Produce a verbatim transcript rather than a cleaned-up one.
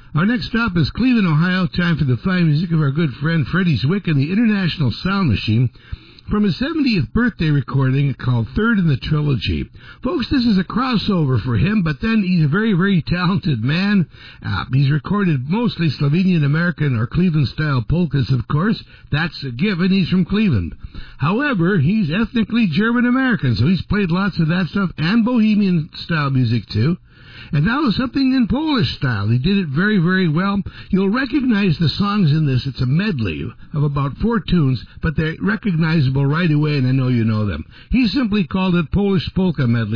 Our next stop is Cleveland, Ohio. Time for the fine music of our good friend Freddie Zwick and the International Sound Machine from his seventieth birthday recording called Third in the Trilogy. Folks, this is a crossover for him, but then he's a very, very talented man. Uh, he's recorded mostly Slovenian-American or Cleveland-style polkas, of course. That's a given. He's from Cleveland. However, he's ethnically German-American, so he's played lots of that stuff and Bohemian-style music, too. And now something in Polish style. He did it very, very well. You'll recognize the songs in this. It's a medley of about four tunes, but they're recognizable right away, and I know you know them. He simply called it Polish Polka Medley.